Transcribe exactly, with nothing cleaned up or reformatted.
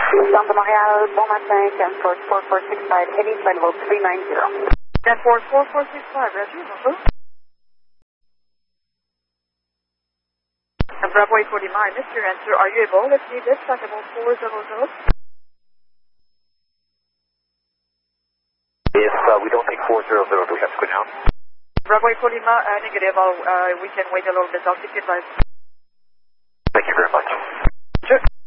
Santa Montréal, bon matin, ten four four four six five, heading flight level three nine zero. ten four four four six five, Roger, bonjour. Bravo eight forty nine, Mister Answer, are you able? Let's leave this flight level four zero zero. If uh, we don't take four zero zero, do we have to go down? Bravo eight forty nine, uh, negative, I'll, uh, we can wait a little bit, I'll keep you advised. Thank you very much. Sure.